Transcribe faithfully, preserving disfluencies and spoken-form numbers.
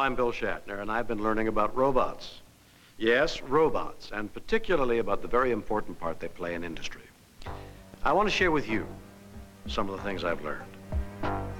I'm Bill Shatner, and I've been learning about robots. Yes, robots, and particularly about the very important part they play in industry. I want to share with you some of the things I've learned.